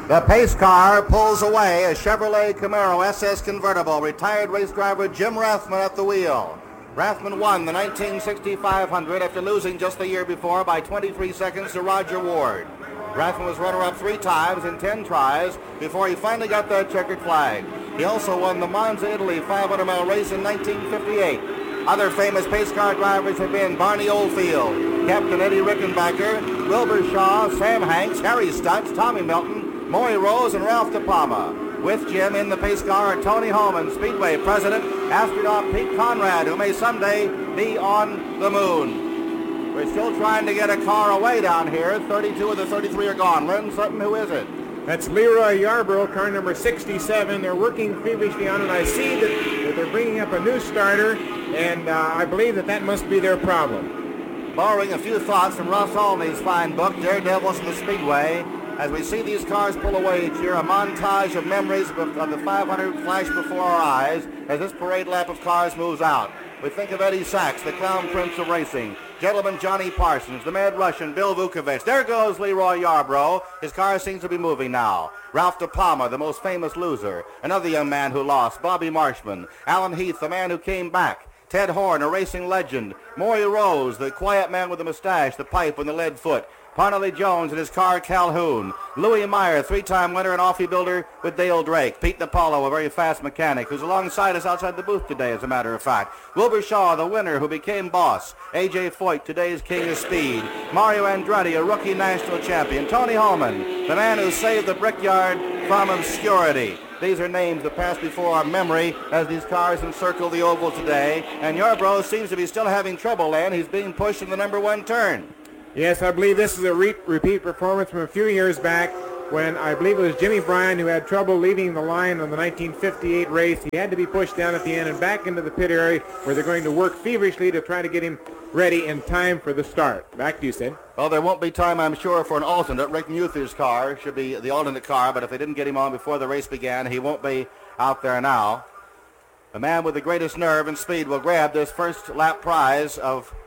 The pace car pulls away, a Chevrolet Camaro SS convertible. Retired race driver Jim Rathman at the wheel. Rathman won the 1960 500 after losing just the year before by 23 seconds to Roger Ward. Rathman was runner-up 3 times in 10 tries before he finally got that checkered flag. He also won the Monza, Italy 500-mile race in 1958. Other famous pace car drivers have been Barney Oldfield, Captain Eddie Rickenbacker, Wilbur Shaw, Sam Hanks, Harry Stutz, Tommy Milton, Maury Rose, and Ralph De Palma. With Jim in the pace car are Tony Holman, Speedway president, astronaut Pete Conrad, who may someday be on the moon. We're still trying to get a car away down here. 32 of the 33 are gone. Learn something. Who is it? That's Leroy Yarborough, car number 67. They're working feverishly on it. I see that they're bringing up a new starter, and I believe that must be their problem. Borrowing a few thoughts from Russ Olney's fine book, Daredevils in the Speedway, as we see these cars pull away each year, a montage of memories of the 500 flash before our eyes as this parade lap of cars moves out. We think of Eddie Sachs, the Clown Prince of Racing, Gentleman Johnny Parsons, the Mad Russian Bill Vukovich. There goes Leroy Yarborough. His car seems to be moving now. Ralph De Palma, the most famous loser. Another young man who lost, Bobby Marshman. Alan Heath, the man who came back. Ted Horn, a racing legend. Maury Rose, the quiet man with the mustache, the pipe, and the lead foot. Parnelly Jones and his car Calhoun. Louis Meyer, 3-time winner and Offie builder with Dale Drake. Pete DiPaolo, a very fast mechanic, who's alongside us outside the booth today, as a matter of fact. Wilbur Shaw, the winner who became boss. A.J. Foyt, today's king of speed. Mario Andretti, a rookie national champion. Tony Holman, the man who saved the Brickyard from obscurity. These are names that pass before our memory as these cars encircle the oval today. And Yarborough seems to be still having trouble, Len. He's being pushed in the number 1 turn. Yes, I believe this is a repeat performance from a few years back when I believe it was Jimmy Bryan who had trouble leading the line on the 1958 race. He had to be pushed down at the end and back into the pit area where they're going to work feverishly to try to get him ready in time for the start. Back to you, Sid. Well, there won't be time, I'm sure, for an alternate. Rick Muther's car should be the alternate car, but if they didn't get him on before the race began, he won't be out there now. The man with the greatest nerve and speed will grab this first lap prize of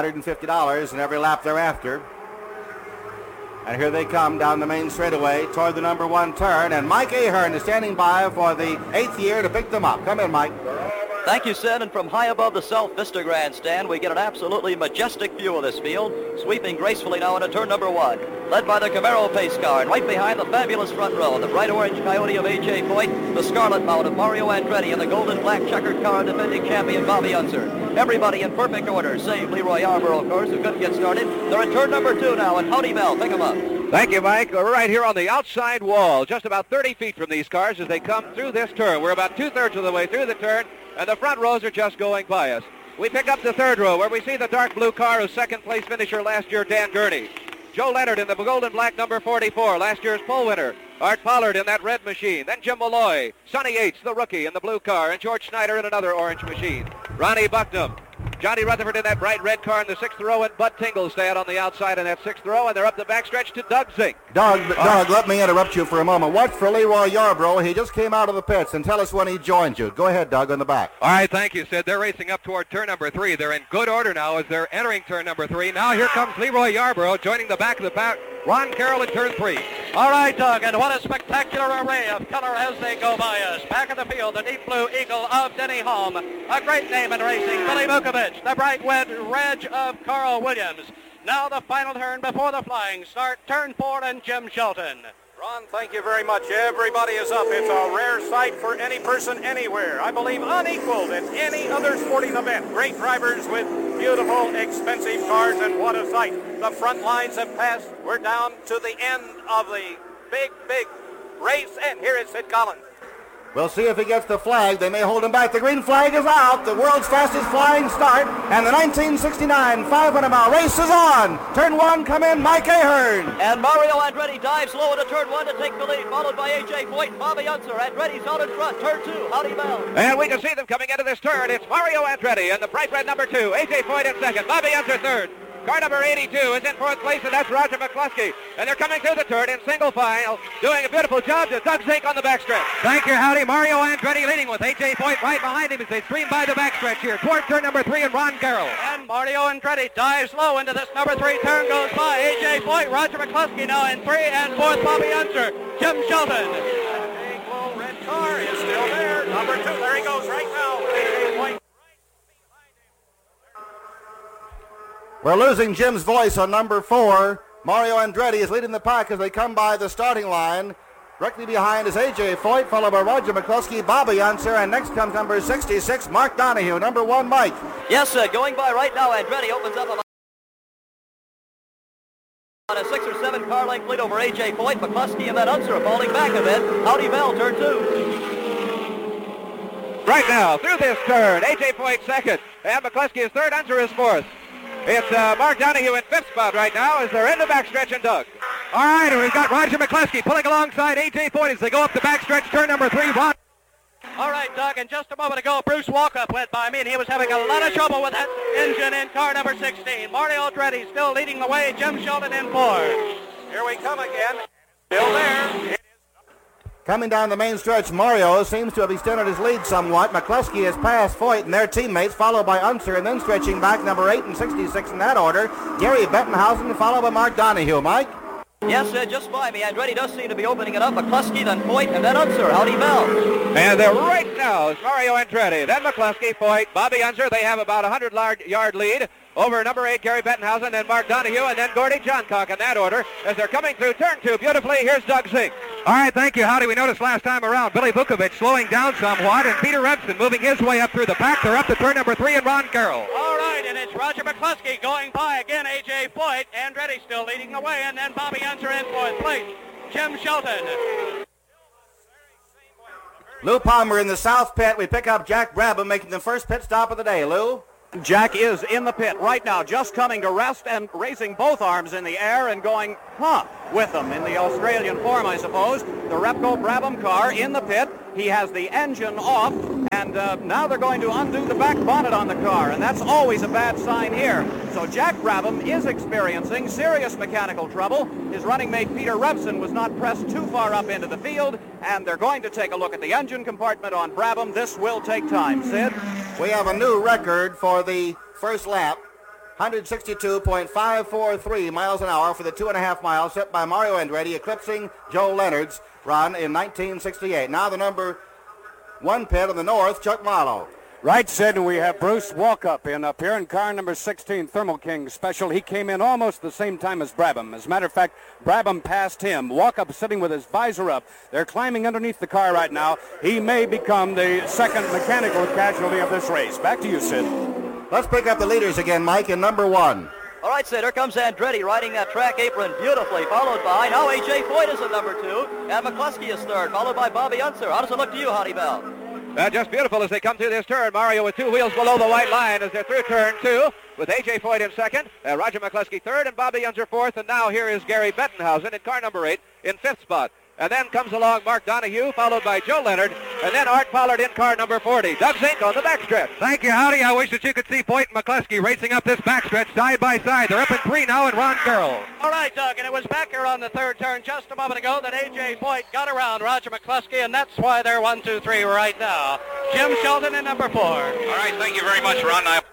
$150 in every lap thereafter. And here they come down the main straightaway toward the number 1 turn, and Mike Ahern is standing by for the 8th year to pick them up. Come in, Mike. Thank you, Sid, and from high above the South Vista Grandstand, we get an absolutely majestic view of this field, sweeping gracefully now into turn number 1, led by the Camaro pace car, and right behind the fabulous front row, the bright orange Coyote of A.J. Foyt, the scarlet mount of Mario Andretti, and the golden black checkered car of defending champion Bobby Unser. Everybody in perfect order, save Leroy Yarborough, of course, who couldn't get started. They're in turn number 2 now, and Howdy Bell, pick them up. Thank you, Mike. We're right here on the outside wall, just about 30 feet from these cars as they come through this turn. We're about 2/3 of the way through the turn, and the front rows are just going by us. We pick up the 3rd row, where we see the dark blue car of second-place finisher last year, Dan Gurney. Joe Leonard in the golden black number 44, last year's pole winner. Art Pollard in that red machine. Then Jim Malloy, Sonny Yates, the rookie, in the blue car, and George Schneider in another orange machine. Ronnie Bucknam, Johnny Rutherford in that bright red car in the 6th row, and Bud Tingle stay out on the outside in that 6th row, and they're up the backstretch to Doug Zink. Doug, let me interrupt you for a moment. Watch for Leroy Yarborough. He just came out of the pits, and tell us when he joined you. Go ahead, Doug, on the back. All right, thank you, Sid. They're racing up toward turn number 3. They're in good order now as they're entering turn number 3. Now here comes Leroy Yarborough joining the back of the pack. Ron Carroll in turn 3. All right, Doug, and what a spectacular array of color as they go by us. Back of the field, the deep blue Eagle of Denny Holm. A great name in racing, Billy Vukovich. The bright red Reg of Carl Williams. Now the final turn before the flying start, turn 4 and Jim Shelton. Ron, thank you very much. Everybody is up. It's a rare sight for any person anywhere. I believe unequaled in any other sporting event. Great drivers with beautiful, expensive cars, and what a sight. The front lines have passed. We're down to the end of the big race, and here is Sid Collins. We'll see if he gets the flag. They may hold him back. The green flag is out. The world's fastest flying start. And the 1969 500-mile race is on. Turn 1, come in, Mike Ahern. And Mario Andretti dives low into turn 1 to take the lead, followed by A.J. Foyt, Bobby Unser. Andretti's out in front. Turn 2, Howdy Bell. And we can see them coming into this turn. It's Mario Andretti and the bright red number 2. A.J. Foyt in second. Bobby Unser third. Car number 82 is in 4th place, and that's Roger McCluskey. And they're coming through the turn in single file, doing a beautiful job to Doug Zink on the backstretch. Thank you, Howdy. Mario Andretti leading with A.J. Foyt right behind him as they stream by the backstretch here toward turn number 3 and Ron Carroll. And Mario Andretti dives low into this number 3 turn, goes by A.J. Foyt, Roger McCluskey now in 3, and 4th Bobby Unser. Jim Shelton. That big little red car is still there. Number 2, there he goes right now. AJ Foyt. We're losing Jim's voice on number 4. Mario Andretti is leading the pack as they come by the starting line. Directly behind is A.J. Foyt, followed by Roger McCluskey, Bobby Unser, and next comes number 66, Mark Donahue. Number 1, Mike. Yes, going by right now, Andretti opens up about a 6 or 7 car length lead over A.J. Foyt. McCluskey and then Unser falling back a bit. Howdy Bell, turn 2. Right now, through this turn, A.J. Foyt second, and McCluskey is third, Unser is fourth. It's Mark Donahue in fifth spot right now as they're in the backstretch and Doug. All right, and we've got Roger McCluskey pulling alongside A.J. Foyt as they go up the backstretch, turn number 3. Ron. All right, Doug, and just a moment ago, Bruce Walkup went by me, and he was having a lot of trouble with that engine in car number 16. Mario Andretti still leading the way, Jim Shelton in 4. Here we come again. Still there. Coming down the main stretch, Mario seems to have extended his lead somewhat. McCluskey has passed Foyt and their teammates, followed by Unser, and then stretching back number 8 and 66 in that order, Gary Bettenhausen, followed by Mark Donahue. Mike? Yes, just by me. Andretti does seem to be opening it up. McCluskey, then Foyt, and then Unser. Howdy Bell. And they're right now is Mario Andretti, then McCluskey, Foyt, Bobby Unser. They have about a 100-yard lead over number 8, Gary Bettenhausen, then Mark Donahue, and then Gordy Johncock in that order as they're coming through turn 2 beautifully. Here's Doug Zink. All right, thank you, Howdy. We noticed last time around Billy Vukovic slowing down somewhat, and Peter Rebson moving his way up through the pack. They're up to turn number 3 and Ron Carroll. All right, and it's Roger McCluskey going by again, A.J. Foyt. Andretti still leading the way, and then Bobby Unser in 4th place. Jim Shelton. Lou Palmer in the south pit. We pick up Jack Brabham making the first pit stop of the day. Lou? Jack is in the pit right now, just coming to rest and raising both arms in the air and going, with them in the Australian form, I suppose. The Repco Brabham car in the pit. He has the engine off, and now they're going to undo the back bonnet on the car, and that's always a bad sign here. So Jack Brabham is experiencing serious mechanical trouble. His running mate Peter Rebson was not pressed too far up into the field, and they're going to take a look at the engine compartment on Brabham. This will take time. Sid? We have a new record for the first lap. 162.543 miles an hour for the 2.5 miles set by Mario Andretti, eclipsing Joe Leonard's run in 1968. Now the number 1 pit on the north, Chuck Marlowe. Right, Sid, and we have Bruce Walkup up here in car number 16, Thermal King Special. He came in almost the same time as Brabham. As a matter of fact, Brabham passed him. Walkup sitting with his visor up. They're climbing underneath the car right now. He may become the second mechanical casualty of this race. Back to you, Sid. Let's pick up the leaders again, Mike, in number 1. All right, Sid, here comes Andretti riding that track apron beautifully, followed by, now A.J. Foyt is at number 2, and McCluskey is third, followed by Bobby Unser. How does it look to you, Howdy Bell? Just beautiful as they come through this turn. Mario with 2 wheels below the white line as they're through turn 2 with A.J. Foyt in second, Roger McCluskey third, and Bobby Unser fourth. And now here is Gary Bettenhausen in car number 8 in fifth spot. And then comes along Mark Donahue, followed by Joe Leonard, and then Art Pollard in car number 40. Doug Zink on the backstretch. Thank you, Howdy. I wish that you could see Foyt and McCluskey racing up this backstretch side by side. They're up in 3 now, and Ron Carroll. All right, Doug, and it was back here on the third turn just a moment ago that A.J. Foyt got around Roger McCluskey, and that's why they're 1, 2, 3 right now. Jim Shelton in number 4. All right, thank you very much, Ron. Up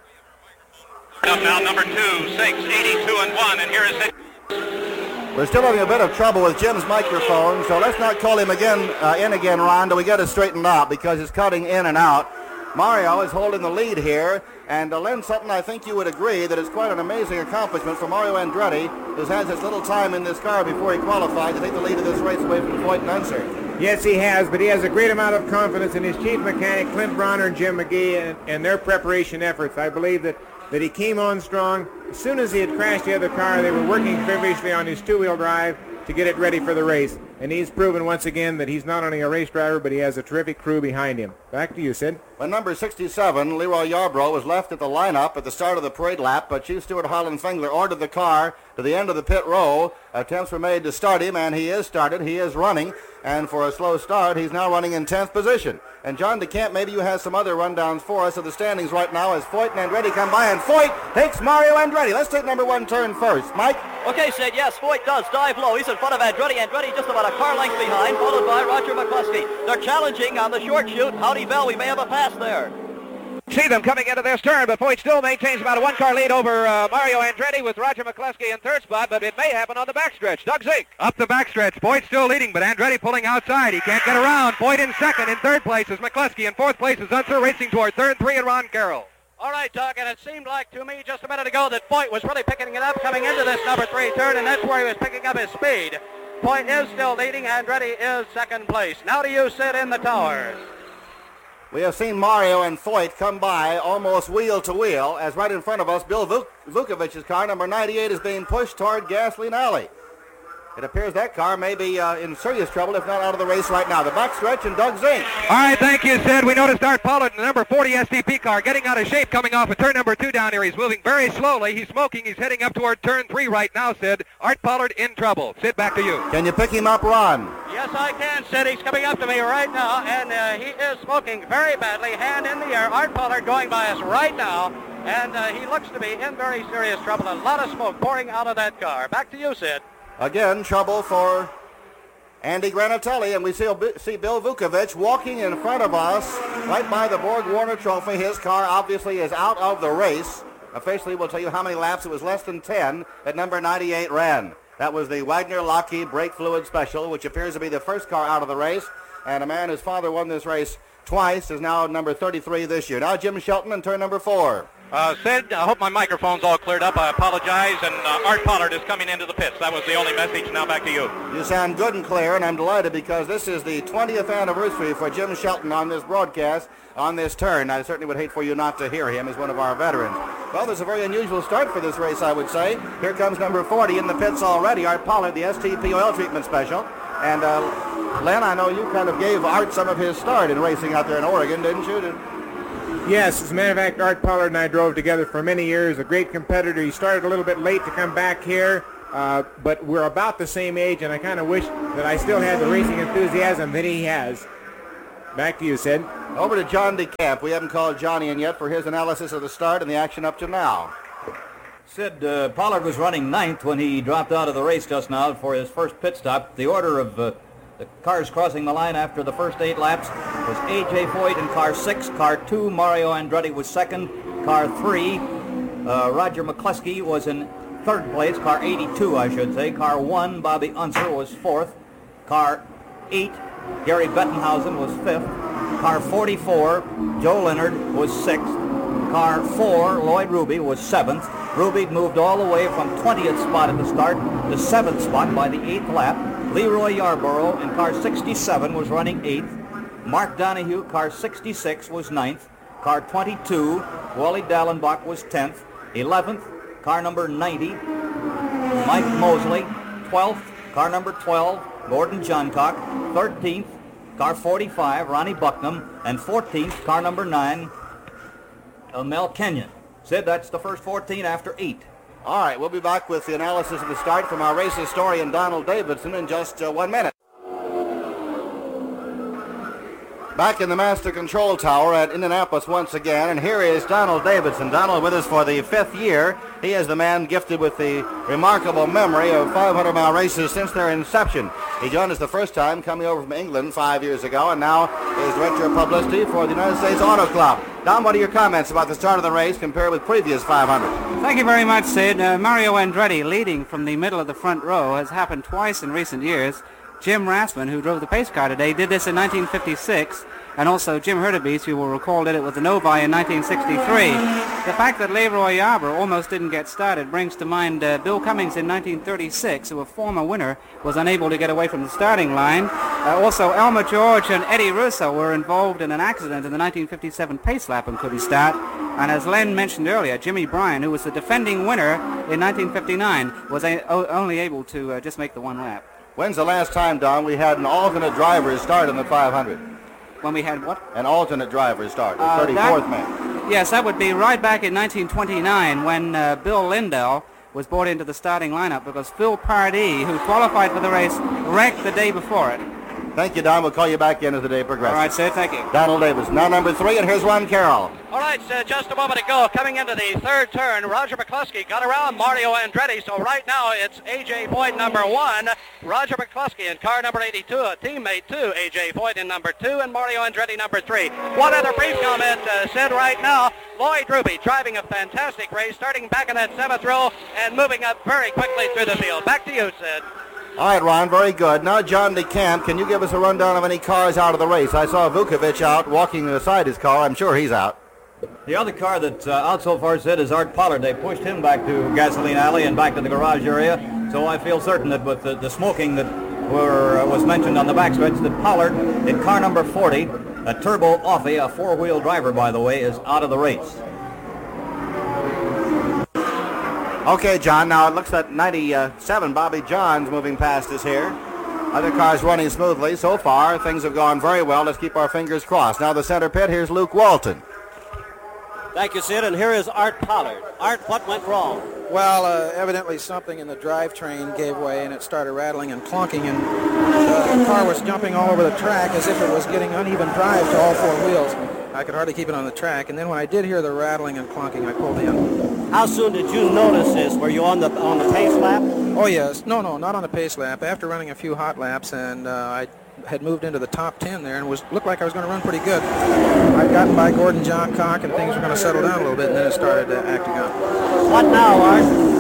now, number 2, 6, 82 and 1, and here is it. We're still having a bit of trouble with Jim's microphone, so let's not call him again, Ron, till we get it straightened out because it's cutting in and out. Mario is holding the lead here, and Len Sutton, I think you would agree that it's quite an amazing accomplishment for Mario Andretti, who has this little time in this car before he qualified to take the lead of this race away from Foyt and Unser. Yes, he has, but he has a great amount of confidence in his chief mechanic, Clint Bronner and Jim McGee, and their preparation efforts. I believe that he came on strong. As soon as he had crashed the other car, they were working feverishly on his two-wheel drive to get it ready for the race. And he's proven once again that he's not only a race driver, but he has a terrific crew behind him. Back to you, Sid. When number 67, Leroy Yarbrough, was left at the lineup at the start of the parade lap, but Chief Stewart Harlan Fengler ordered the car to the end of the pit row. Attempts were made to start him, and he is started. He is running, and for a slow start, he's now running in 10th position. And John DeCamp, maybe you have some other rundowns for us of the standings right now as Foyt and Andretti come by, and Foyt takes Mario Andretti. Let's take number 1 turn first. Mike? Okay, Sid, yes, Foyt does dive low. He's in front of Andretti. Andretti just about a car length behind, followed by Roger McCluskey. They're challenging on the short chute. Howdy Bell, we may have a pass there. See them coming into this turn, but Foyt still maintains about a one-car lead over Mario Andretti with Roger McCluskey in third spot, but it may happen on the backstretch. Doug Zink. Up the backstretch. Foyt still leading, but Andretti pulling outside. He can't get around. Foyt in second. In third place is McCluskey. In fourth place is Unser, racing toward third, 3 and Ron Carroll. All right, Doug, and it seemed like to me just a minute ago that Foyt was really picking it up coming into this number 3 turn, and that's where he was picking up his speed. Foyt is still leading. Andretti is second place. Now do you sit in the towers? We have seen Mario and Foyt come by almost wheel to wheel as right in front of us, Bill Vukovic's car, number 98, is being pushed toward Gasoline Alley. It appears that car may be in serious trouble, if not out of the race right now. The backstretch and Doug Zink. All right, thank you, Sid. We noticed Art Pollard in the number 40 STP car getting out of shape coming off of turn number 2 down here. He's moving very slowly. He's smoking. He's heading up toward turn 3 right now, Sid. Art Pollard in trouble. Sid, back to you. Can you pick him up, Ron? Yes, I can, Sid. He's coming up to me right now, and he is smoking very badly, hand in the air. Art Pollard going by us right now, and he looks to be in very serious trouble. A lot of smoke pouring out of that car. Back to you, Sid. Again, trouble for Andy Granatelli, and we see Bill Vukovic walking in front of us right by the Borg Warner Trophy. His car obviously is out of the race. Officially, we'll tell you how many laps. It was less than 10 that number 98 ran. That was the Wagner-Lockheed brake fluid special, which appears to be the first car out of the race. And a man whose father won this race twice is now number 33 this year. Now Jim Shelton in turn number 4. Sid, I hope my microphone's all cleared up. I apologize, and Art Pollard is coming into the pits. That was the only message. Now back to you. You sound good and clear, and I'm delighted because this is the 20th anniversary for Jim Shelton on this broadcast, on this turn. I certainly would hate for you not to hear him as one of our veterans. Well, there's a very unusual start for this race, I would say. Here comes number 40 in the pits already, Art Pollard, the STP oil treatment special. And Len, I know you kind of gave Art some of his start in racing out there in Oregon, didn't you? Yes, as a matter of fact, Art Pollard and I drove together for many years, a great competitor. He started a little bit late to come back here, but we're about the same age, and I kind of wish that I still had the racing enthusiasm that he has. Back to you, Sid. Over to John DeCamp. We haven't called Johnny in yet for his analysis of the start and the action up to now. Sid, Pollard was running 9th when he dropped out of the race just now for his first pit stop. The order of the cars crossing the line after the first 8 laps was A.J. Foyt in car 6, car 2, Mario Andretti was 2nd, car 3, Roger McCluskey was in 3rd place, car 82 I should say, car 1, Bobby Unser was 4th, car 8, Gary Bettenhausen was 5th, car 44, Joe Leonard was 6th, car 4, Lloyd Ruby was 7th. Ruby moved all the way from 20th spot at the start to 7th spot by the 8th lap. Leroy Yarborough in car 67 was running 8th. Mark Donahue, car 66, was 9th. Car 22, Wally Dallenbach was 10th. 11th, car number 90, Mike Mosley. 12th, car number 12, Gordon Johncock. 13th, car 45, Ronnie Bucknam. And 14th, car number 9, Mel Kenyon. Sid, that's the first 14 after 8. All right, we'll be back with the analysis of the start from our race historian, Donald Davidson, in just 1 minute. Back in the Master Control Tower at Indianapolis once again, and here is Donald Davidson. Donald with us for the 5th year. He is the man gifted with the remarkable memory of 500-mile races since their inception. He joined us the first time coming over from England 5 years ago, and now is Director of Publicity for the United States Auto Club. Don, what are your comments about the start of the race compared with previous 500? Thank you very much, Sid. Mario Andretti leading from the middle of the front row has happened twice in recent years. Jim Rassman, who drove the pace car today, did this in 1956, and also Jim Hurtubise, you will recall, did it with the Novi in 1963. The fact that Leroy Yarborough almost didn't get started brings to mind Bill Cummings in 1936, who a former winner was unable to get away from the starting line. Also, Elmer George and Eddie Russo were involved in an accident in the 1957 pace lap and couldn't start. And as Len mentioned earlier, Jimmy Bryan, who was the defending winner in 1959, was only able to just make the 1 lap. When's the last time, Don, we had an alternate driver start in the 500? When we had what? An alternate driver start, the 34th man. Yes, that would be right back in 1929 when Bill Lindell was brought into the starting lineup because Phil Pardee, who qualified for the race, wrecked the day before it. Thank you, Don. We'll call you back in as the day progresses. All right, Sid. Thank you. Donald Davis. Now number 3, and here's Ron Carroll. All right, Sid, just a moment ago, coming into the third turn, Roger McCluskey got around Mario Andretti, so right now it's A.J. Foyt number 1, Roger McCluskey in car number 82, a teammate to A.J. Foyt in number 2, and Mario Andretti number 3. One other brief comment, Sid, right now, Lloyd Ruby driving a fantastic race, starting back in that 7th row and moving up very quickly through the field. Back to you, Sid. All right, Ron, very good. Now, John DeCamp, can you give us a rundown of any cars out of the race? I saw Vukovic out walking beside his car. I'm sure he's out. The other car that's out so far, Sid, is Art Pollard. They pushed him back to Gasoline Alley and back to the garage area. So I feel certain that with the smoking that was mentioned on the backstretch, that Pollard in car number 40, a Turbo Offie, a four-wheel driver, by the way, is out of the race. Okay, John, now it looks like 97, Bobby Johns moving past us here. Other cars running smoothly. So far, things have gone very well. Let's keep our fingers crossed. Now the center pit, here's Luke Walton. Thank you, Sid, and here is Art Pollard. Art, what went wrong? Well, evidently something in the drivetrain gave way and it started rattling and clunking, and the car was jumping all over the track as if it was getting uneven drive to all four wheels. I could hardly keep it on the track, and then when I did hear the rattling and clunking, I pulled in. How soon did you notice this? Were you on the pace lap? Oh, yes. No, not on the pace lap. After running a few hot laps, and I had moved into the top 10 there and looked like I was going to run pretty good. I'd gotten by Gordon Johncock, and things were going to settle down a little bit, and then it started acting up. What now, Art?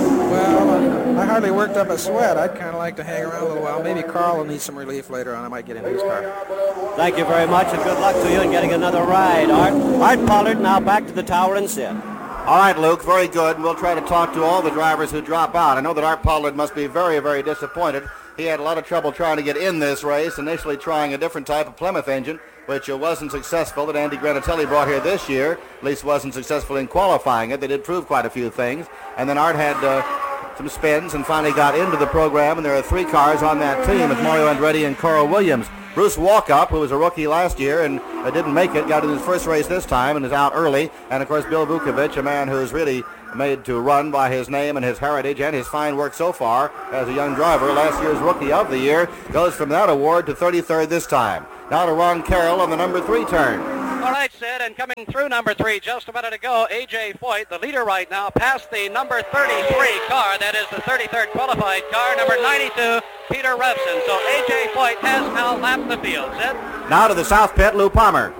Well, I hardly worked up a sweat. I'd kind of like to hang around a little while. Maybe Carl will need some relief later on. I might get in his car. Thank you very much, and good luck to you in getting another ride, Art. Art Pollard now back to the tower and Sid. All right, Luke, very good. We'll try to talk to all the drivers who drop out. I know that Art Pollard must be very, very disappointed. He had a lot of trouble trying to get in this race, initially trying a different type of Plymouth engine, which wasn't successful, that Andy Granatelli brought here this year. At least wasn't successful in qualifying it. They did prove quite a few things. And then Art had some spins and finally got into the program, and there are 3 cars on that team with Mario Andretti and Carl Williams. Bruce Walkup, who was a rookie last year and didn't make it, got in his first race this time and is out early. And, of course, Bill Vukovic, a man who's really made to run by his name and his heritage and his fine work so far as a young driver. Last year's Rookie of the Year goes from that award to 33rd this time. Now to Ron Carroll on the number 3 turn. All right, Sid, and coming through number 3 just a minute ago, A.J. Foyt, the leader right now, past the number 33 car. That is the 33rd qualified car, number 92, Peter Revson. So A.J. Foyt has now lapped the field. Sid? Now to the south pit, Lou Palmer.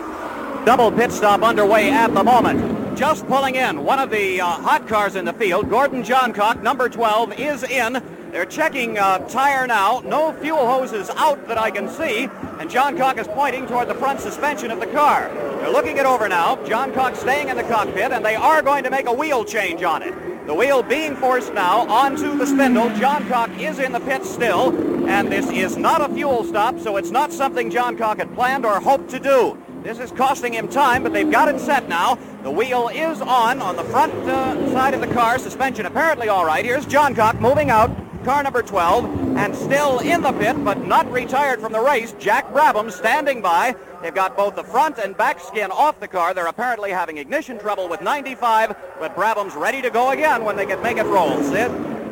Double pit stop underway at the moment. Just pulling in one of the hot cars in the field. Gordon Johncock, number 12, is in. They're checking tire now. No fuel hoses out that I can see. And Johncock is pointing toward the front suspension of the car. They're looking it over now. Johncock staying in the cockpit, and they are going to make a wheel change on it. The wheel being forced now onto the spindle. Johncock is in the pit still, and this is not a fuel stop, so it's not something Johncock had planned or hoped to do. This is costing him time, but they've got it set now. The wheel is on the front side of the car. Suspension apparently all right. Here's Johncock moving out, car number 12, and still in the pit, but not retired from the race. Jack Brabham standing by. They've got both the front and back skin off the car. They're apparently having ignition trouble with 95, but Brabham's ready to go again when they can make it roll. Sid?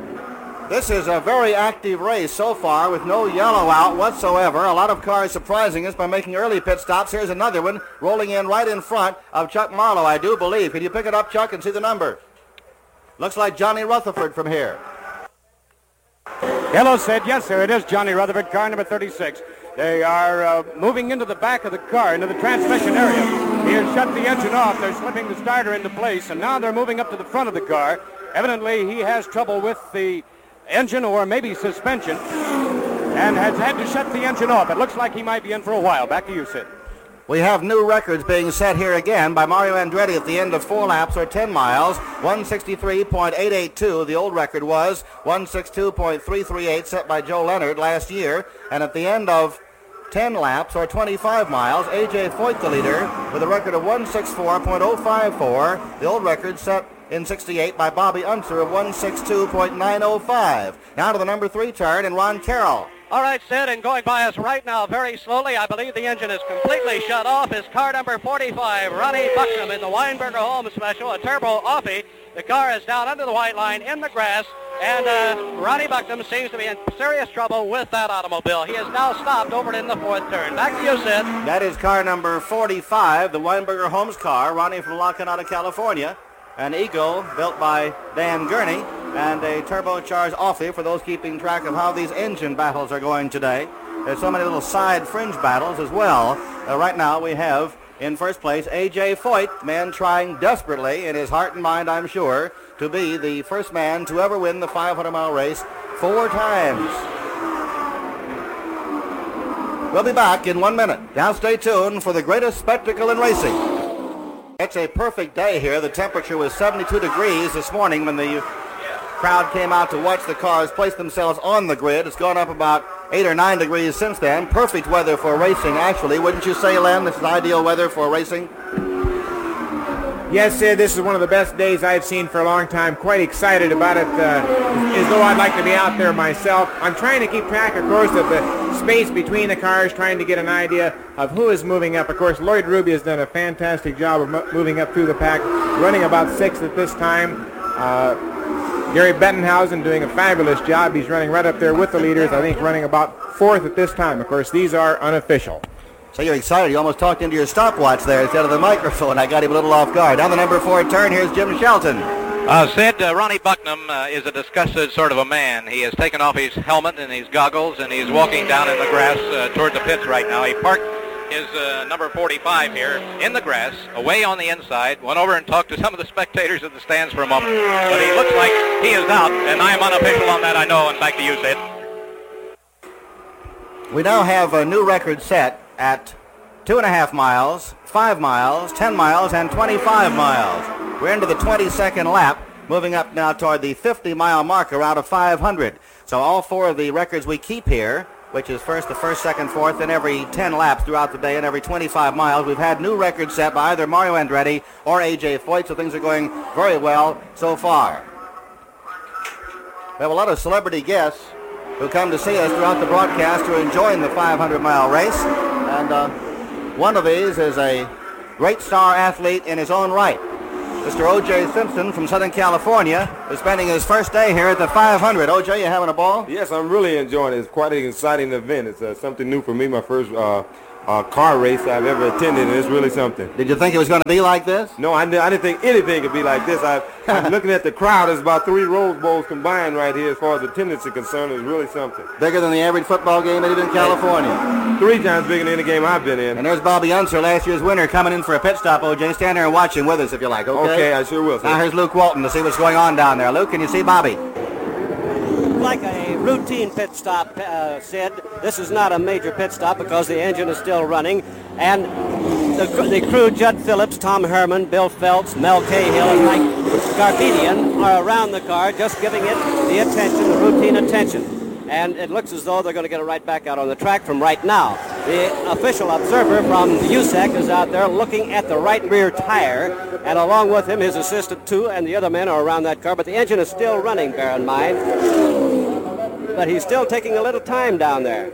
This is a very active race so far with no yellow out whatsoever. A lot of cars surprising us by making early pit stops. Here's another one rolling in right in front of Chuck Marlowe, I do believe. Can you pick it up, Chuck, and see the number? Looks like Johnny Rutherford from here. Hello, Sid. Yes, sir, it is Johnny Rutherford, car number 36. They are moving into the back of the car, into the transmission area. He has shut the engine off. They're slipping the starter into place, and now they're moving up to the front of the car. Evidently, he has trouble with the engine or maybe suspension and has had to shut the engine off. It looks like he might be in for a while. Back to you, Sid. We have new records being set here again by Mario Andretti at the end of 4 laps or 10 miles. 163.882. The old record was 162.338 set by Joe Leonard last year. And at the end of 10 laps or 25 miles, A.J. Foyt the leader with a record of 164.054. The old record set in 68 by Bobby Unser of 162.905. Now to the number 3 turn and Ron Carroll. All right, Sid, and going by us right now very slowly, I believe the engine is completely shut off, is car number 45, Ronnie Buxom in the Weinberger Home Special, a Turbo Offie. The car is down under the white line in the grass. And Ronnie Bucknam seems to be in serious trouble with that automobile. He is now stopped over in the fourth turn. Back to you, Sid. That is car number 45, the Weinberger Homes car, running from La Canada, California. An Eagle built by Dan Gurney, and a turbocharged Offie for those keeping track of how these engine battles are going today. There's so many little side fringe battles as well. Right now we have in first place A.J. Foyt, man trying desperately in his heart and mind, I'm sure, to be the first man to ever win the 500-mile race 4 times. We'll be back in 1 minute. Now stay tuned for the greatest spectacle in racing. It's a perfect day here. The temperature was 72 degrees this morning when the crowd came out to watch the cars place themselves on the grid. It's gone up about 8 or 9 degrees since then. Perfect weather for racing, actually. Wouldn't you say, Len, this is ideal weather for racing? Yes, Sid, this is one of the best days I've seen for a long time. Quite excited about it, as though I'd like to be out there myself. I'm trying to keep track, of course, of the space between the cars, trying to get an idea of who is moving up. Of course, Lloyd Ruby has done a fantastic job of moving up through the pack, running about 6th at this time. Gary Bettenhausen doing a fabulous job. He's running right up there with the leaders, I think running about 4th at this time. Of course, these are unofficial. So you're excited. You almost talked into your stopwatch there instead of the microphone. I got him a little off guard. Down the number 4 turn, here's Jim Shelton. Sid, Ronnie Bucknam is a disgusted sort of a man. He has taken off his helmet and his goggles, and he's walking down in the grass toward the pits right now. He parked his number 45 here in the grass, away on the inside, went over and talked to some of the spectators in the stands for a moment. But he looks like he is out, and I am unofficial on that, I know. And back to you, Sid. We now have a new record set at 2.5 miles, 5 miles, 10 miles, and 25 miles. We're into the 22nd lap, moving up now toward the 50-mile marker out of 500. So all 4 of the records we keep here, which is first, the first, second, fourth, and every 10 laps throughout the day and every 25 miles, we've had new records set by either Mario Andretti or A.J. Foyt, so things are going very well so far. We have a lot of celebrity guests who come to see us throughout the broadcast who are enjoying the 500-mile race. And one of these is a great star athlete in his own right. Mr. O.J. Simpson from Southern California is spending his first day here at the 500. O.J., you having a ball? Yes, I'm really enjoying it. It's quite an exciting event. It's something new for me, my first car race I've ever attended, and it's really something. Did you think it was going to be like this? No, I didn't think anything could be like this. I'm looking at the crowd. There's about 3 Rose Bowls combined right here as far as attendance is concerned. It's really something. Bigger than the average football game even in California. 3 times bigger than any game I've been in. And there's Bobby Unser, last year's winner, coming in for a pit stop, O.J. Stand there and watch him with us if you like, okay? Okay, I sure will, sir. Now here's Luke Walton to see what's going on down there. Luke, can you see Bobby? Like a routine pit stop, Sid. This is not a major pit stop because the engine is still running. And the crew, Judd Phillips, Tom Herman, Bill Phelps, Mel Cahill, and Mike Garbedian are around the car just giving it the attention, the routine attention. And it looks as though they're going to get it right back out on the track from right now. The official observer from USAC is out there looking at the right rear tire, and along with him his assistant too, and the other men are around that car, but the engine is still running, bear in mind. But he's still taking a little time down there.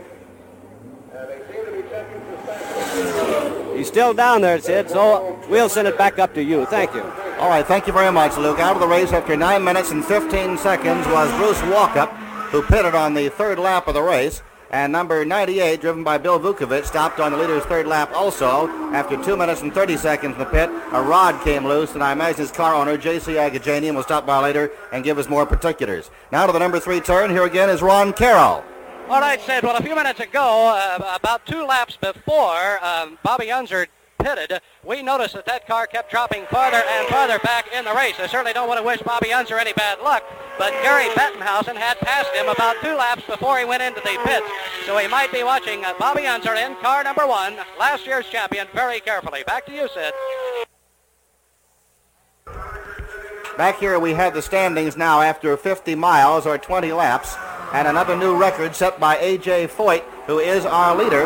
He's still down there, Sid, so we'll send it back up to you. Thank you. All right, thank you very much, Luke. Out of the race after 9 minutes and 15 seconds was Bruce Walkup, who pitted on the 3rd lap of the race. And number 98, driven by Bill Vukovich, stopped on the leader's 3rd lap also. After 2 minutes and 30 seconds in the pit, a rod came loose, and I imagine his car owner, J.C. Agajanian, will stop by later and give us more particulars. Now to the number 3 turn. Here again is Ron Carroll. All right, Sid. Well, a few minutes ago, about 2 laps before Bobby Unser pitted, we noticed that car kept dropping farther and farther back in the race. I certainly don't want to wish Bobby Unser any bad luck, but Gary Bettenhausen had passed him about 2 laps before he went into the pits. So he might be watching Bobby Unser in car number 1, last year's champion, very carefully. Back to you, Sid. Back here we have the standings now after 50 miles or 20 laps, and another new record set by A.J. Foyt, who is our leader,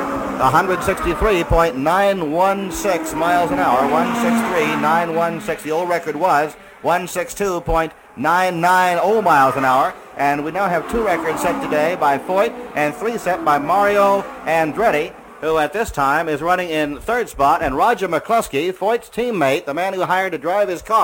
163.916 miles an hour, 163.916. The old record was 162.990 miles an hour, and we now have 2 records set today by Foyt and 3 set by Mario Andretti, who at this time is running in 3rd spot, and Roger McCluskey, Foyt's teammate, the man who hired to drive his car,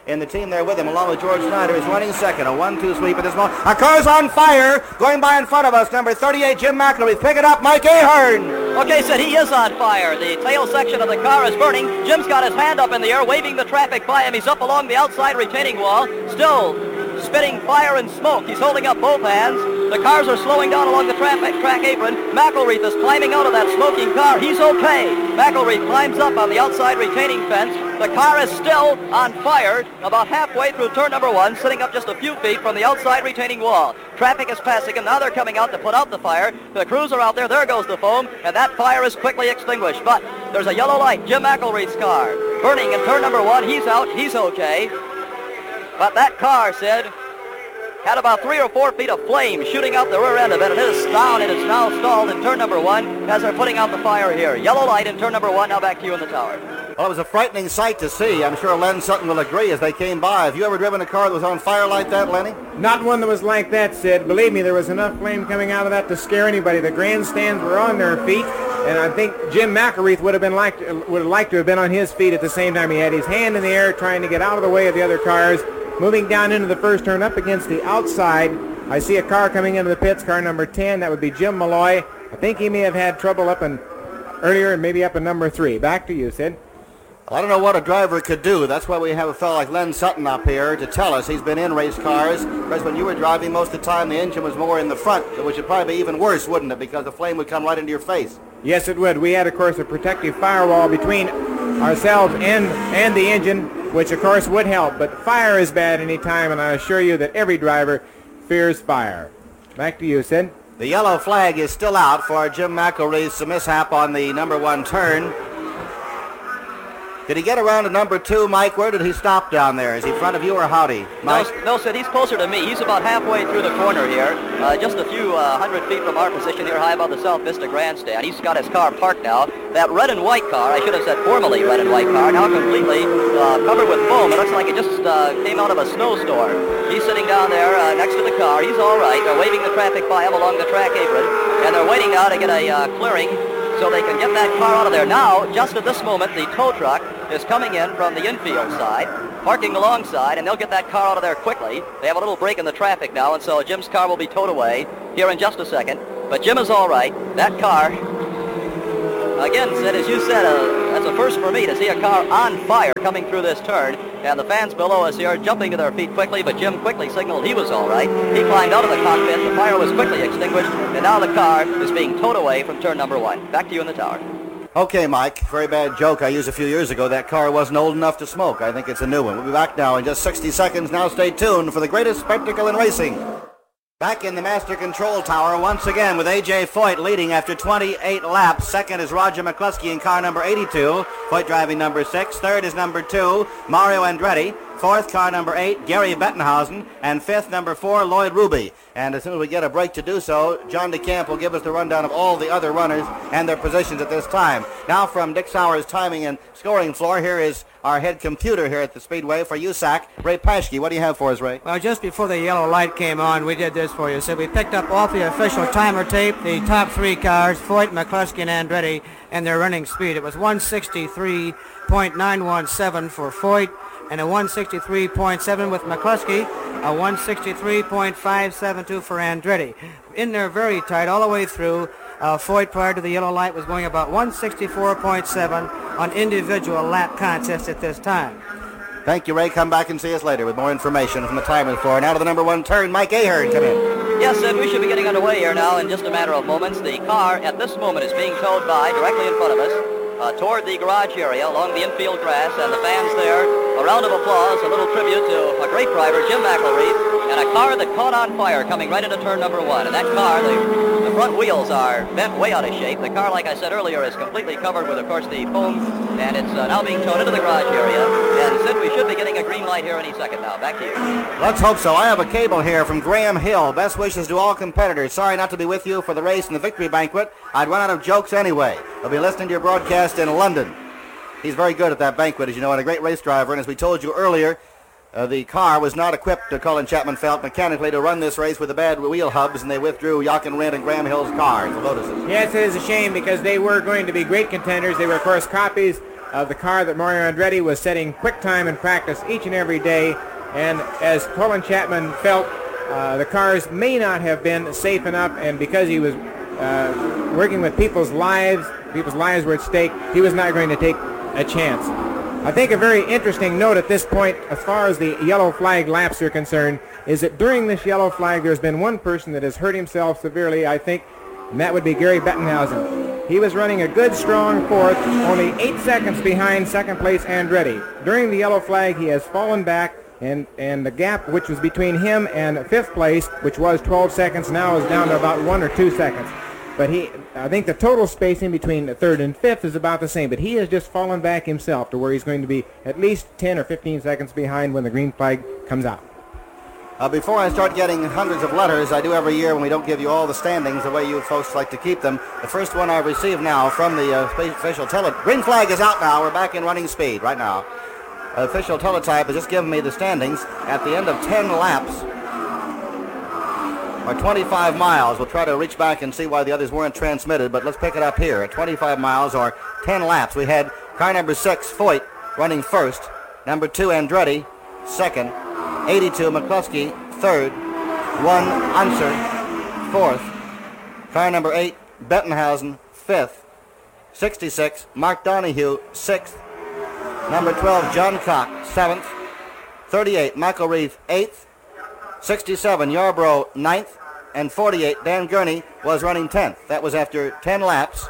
in the team there with him, along with George Snyder, is running second. A 1-2 sweep at this moment. A car's on fire, going by in front of us. Number 38, Jim McElreath. Pick it up, Mike Ahern. Okay, Sid, he is on fire. The tail section of the car is burning. Jim's got his hand up in the air, waving the traffic by him. He's up along the outside retaining wall, still spitting fire and smoke. He's holding up both hands. The cars are slowing down along the track apron. McElreath is climbing out of that smoking car. He's okay. McElreath climbs up on the outside retaining fence. The car is still on fire about halfway through turn number 1, sitting up just a few feet from the outside retaining wall. Traffic is passing, and now they're coming out to put out the fire. The crews are out there. There goes the foam, and that fire is quickly extinguished. But there's a yellow light, Jim McElreath's car, burning in turn number 1. He's out. He's okay. But that car, Sid, had about 3 or 4 feet of flame shooting out the rear end of it, and it is down. It is now stalled in turn number 1 as they're putting out the fire here. Yellow light in turn number 1. Now back to you in the tower. Well, it was a frightening sight to see. I'm sure Len Sutton will agree as they came by. Have you ever driven a car that was on fire like that, Lenny? Not one that was like that, Sid. Believe me, there was enough flame coming out of that to scare anybody. The grandstands were on their feet, and I think Jim McElreath would have liked to have been on his feet at the same time. He had his hand in the air trying to get out of the way of the other cars. Moving down into the first turn up against the outside, I see a car coming into the pits, car number 10. That would be Jim Malloy. I think he may have had trouble up in earlier and maybe up in number 3. Back to you, Sid. I don't know what a driver could do. That's why we have a fellow like Len Sutton up here to tell us. He's been in race cars. Whereas when you were driving, most of the time the engine was more in the front, which would probably be even worse, wouldn't it? Because the flame would come right into your face. Yes, it would. We had, of course, a protective firewall between ourselves and the engine, which, of course, would help. But fire is bad any time, and I assure you that every driver fears fire. Back to you, Sid. The yellow flag is still out for Jim McElreath's mishap on the number 1 turn. Did he get around to number 2, Mike? Where did he stop down there? Is he in front of you or howdy, Mike? No, Sid, he's closer to me. He's about halfway through the corner here, just a few 100 feet from our position here high above the South Vista Grandstand. He's got his car parked now. That red and white car, I should have said formerly red and white car, now completely covered with foam. It looks like it just came out of a snowstorm. He's sitting down there next to the car. He's all right. They're waving the traffic by him along the track apron, and they're waiting now to get a clearing so they can get that car out of there. Now, just at this moment, the tow truck is coming in from the infield side, parking alongside, and they'll get that car out of there quickly. They have a little break in the traffic now, and so Jim's car will be towed away here in just a second. But Jim is all right. That car, again, Sid, as you said, that's a first for me to see a car on fire coming through this turn. And the fans below us here jumping to their feet quickly, but Jim quickly signaled he was all right. He climbed out of the cockpit. The fire was quickly extinguished, and now the car is being towed away from turn number 1. Back to you in the tower. Okay, Mike, very bad joke I used a few years ago. That car wasn't old enough to smoke. I think it's a new one. We'll be back now in just 60 seconds. Now stay tuned for the greatest spectacle in racing. Back in the master control tower once again with A.J. Foyt leading after 28 laps. Second is Roger McCluskey in car number 82. Foyt driving number 6. Third is number 2, Mario Andretti. Fourth, car number 8, Gary Bettenhausen. And fifth, number 4, Lloyd Ruby. And as soon as we get a break to do so, John DeCamp will give us the rundown of all the other runners and their positions at this time. Now from Dick Sauer's timing and scoring floor, here is our head computer here at the Speedway for USAC, Ray Paschke. What do you have for us, Ray? Well, just before the yellow light came on, we did this for you. So we picked up off the official timer tape the top 3 cars, Foyt, McCluskey, and Andretti, and their running speed. It was 163.917 for Foyt, and a 163.7 with McCluskey, a 163.572 for Andretti. In there very tight all the way through. Foyt, prior to the yellow light, was going about 164.7 on individual lap contests at this time. Thank you, Ray. Come back and see us later with more information from the timing floor. Now to the number 1 turn, Mike Ahern, come in. Yes, Sid, we should be getting underway here now in just a matter of moments. The car at this moment is being towed by directly in front of us toward the garage area along the infield grass, and the fans there, a round of applause, a little tribute to a great driver, Jim McElreath, and a car that caught on fire coming right into turn number 1. And that car, the front wheels are bent way out of shape. The car, like I said earlier, is completely covered with, of course, the foam, and it's now being towed into the garage area. And Sid, we should be getting a green light here any second now. Back to you. Let's hope so. I have a cable here from Graham Hill. Best wishes to all competitors. Sorry not to be with you for the race and the victory banquet. I'd run out of jokes anyway. I'll be listening to your broadcast in London. He's very good at that banquet, as you know, and a great race driver. And as we told you earlier, the car was not equipped, Colin Chapman felt, mechanically to run this race with the bad wheel hubs, and they withdrew Jochen Rindt and Graham Hill's cars, the Lotuses. Yes, it is a shame because they were going to be great contenders. They were, of course, copies of the car that Mario Andretti was setting quick time in practice each and every day. And as Colin Chapman felt, the cars may not have been safe enough, and because he was working with people's lives were at stake, he was not going to take a chance. I think a very interesting note at this point, as far as the yellow flag laps are concerned, is that during this yellow flag there's been one person that has hurt himself severely, I think, and that would be Gary Bettenhausen. He was running a good, strong fourth, only 8 seconds behind second place Andretti. During the yellow flag, he has fallen back, and the gap which was between him and fifth place, which was 12 seconds, now is down to about 1 or 2 seconds. But I think the total spacing between the third and fifth is about the same, but he has just fallen back himself to where he's going to be at least 10 or 15 seconds behind when the green flag comes out. Before I start getting hundreds of letters, I do every year when we don't give you all the standings the way you folks like to keep them. The first one I received now from the official green flag is out now. We're back in running speed right now. Official teletype has just given me the standings at the end of 10 laps, or 25 miles. We'll try to reach back and see why the others weren't transmitted, but let's pick it up here. At 25 miles, or 10 laps, we had car number 6, Foyt, running first. Number 2, Andretti, second. 82, McCluskey, third. 1, Unser, fourth. Car number 8, Bettenhausen, fifth. 66, Mark Donahue, sixth. Number 12, John Cock, 7th. 38, Michael Reeve, 8th. 67, Yarborough, 9th. And 48, Dan Gurney, was running 10th. That was after 10 laps,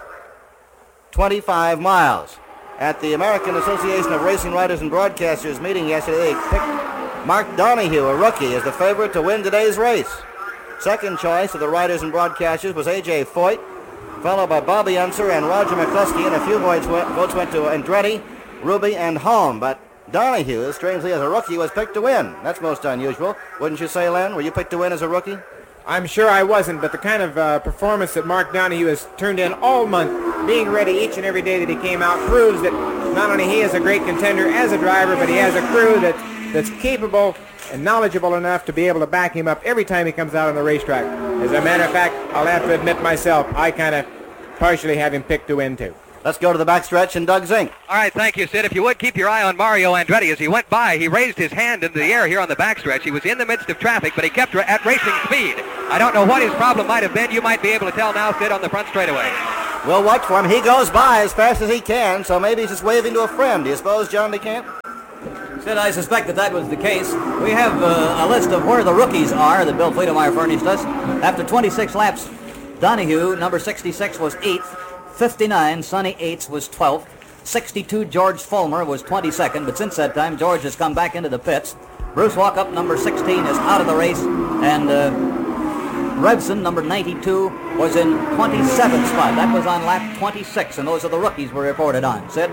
25 miles. At the American Association of Racing Writers and Broadcasters meeting yesterday, they picked Mark Donahue, a rookie, as the favorite to win today's race. Second choice of the writers and broadcasters was A.J. Foyt, followed by Bobby Unser and Roger McCluskey, and a few votes went to Andretti, Ruby, and Holm. But Donahue, strangely as a rookie, was picked to win. That's most unusual. Wouldn't you say, Len? Were you picked to win as a rookie? I'm sure I wasn't, but the kind of performance that Mark Donahue has turned in all month, being ready each and every day that he came out, proves that not only he is a great contender as a driver, but he has a crew that's capable and knowledgeable enough to be able to back him up every time he comes out on the racetrack. As a matter of fact, I'll have to admit myself, I kind of partially have him picked to win too. Let's go to the backstretch and Doug Zink. All right, thank you, Sid. If you would, keep your eye on Mario Andretti. As he went by, he raised his hand into the air here on the backstretch. He was in the midst of traffic, but he kept at racing speed. I don't know what his problem might have been. You might be able to tell now, Sid, on the front straightaway. We'll watch for him. He goes by as fast as he can, so maybe he's just waving to a friend. Do you suppose, John DeCamp? Sid, I suspect that was the case. We have a list of where the rookies are that Bill Friedemeyer furnished us. After 26 laps, Donahue, number 66, was 8th. 59, Sonny Aites was 12th. 62, George Fulmer was 22nd, but since that time, George has come back into the pits. Bruce Walkup, number 16, is out of the race, and Revson, number 92, was in 27th spot. That was on lap 26, and those are the rookies we reported on. Sid?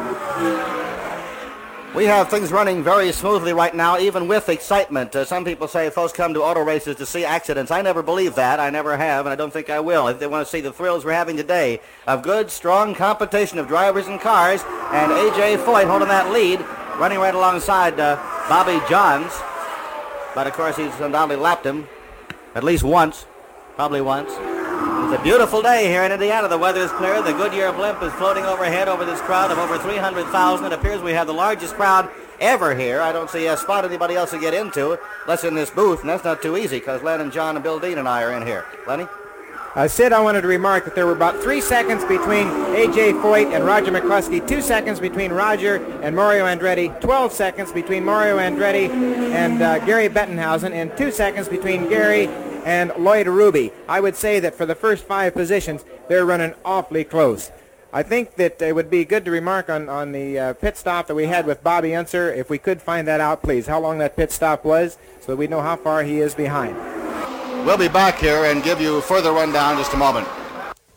We have things running very smoothly right now, even with excitement. Some people say folks come to auto races to see accidents. I never believe that. I never have, and I don't think I will. If they want to see the thrills we're having today of good, strong competition of drivers and cars, and A.J. Foyt holding that lead, running right alongside Bobby Johns. But, of course, he's undoubtedly lapped him at least once, probably once. It's a beautiful day here in Indiana. The weather is clear. The Goodyear blimp is floating overhead over this crowd of over 300,000. It appears we have the largest crowd ever here. I don't see a spot anybody else to get into, unless in this booth, and that's not too easy because Len and John and Bill Dean and I are in here. Lenny? Sid, I wanted to remark that there were about 3 seconds between A.J. Foyt and Roger McCluskey, 2 seconds between Roger and Mario Andretti, 12 seconds between Mario Andretti and Gary Bettenhausen, and 2 seconds between Gary and Lloyd Ruby. I would say that for the first 5 positions, they're running awfully close. I think that it would be good to remark on the pit stop that we had with Bobby Unser, if we could find that out, please, how long that pit stop was, so that we know how far he is behind. We'll be back here and give you further rundown in just a moment.